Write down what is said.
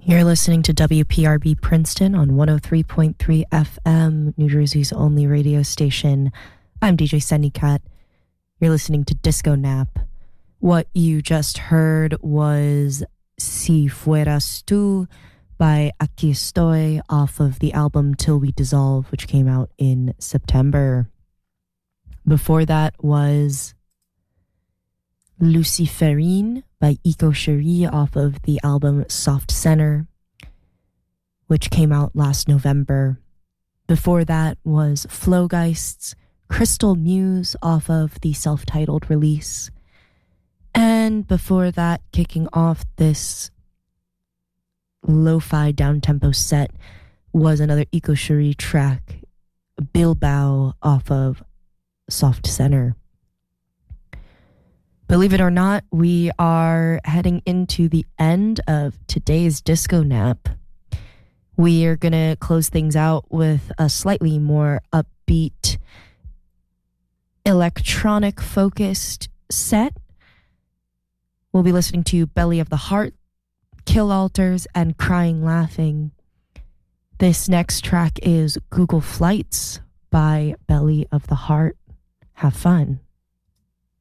You're listening to WPRB Princeton on 103.3 FM, New Jersey's only radio station. I'm DJ Sendicat. You're listening to Disco Nap. What you just heard was Si Fueras Tú by Aquí Estoy off of the album Till We Dissolve, which came out in September. Before that was Luciferine by Eco Cherie off of the album Soft Center, which came out last November. Before that was Flowgeist's Crystal Muse off of the self-titled release. And before that, kicking off this lo-fi down-tempo set was another Eco Cherie track, Bilbao off of Soft Center. Believe it or not, we are heading into the end of today's Disco Nap. We are going to close things out with a slightly more upbeat, electronic-focused set. We'll be listening to Belly of the Heart, Kill Alters, and Crying Laughing. This next track is Google Flights by Belly of the Heart. Have fun.